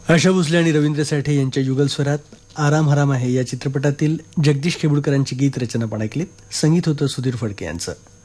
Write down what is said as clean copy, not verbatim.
आशा भोसले आणि रवींद्र साठे यांच्या युगल स्वरात आराम हराम आहे या चित्रपटातील जगदीश खेबुडकरांची गीत रचना पण ऐकलीत. संगीत होतं सुधीर फडके यांचं.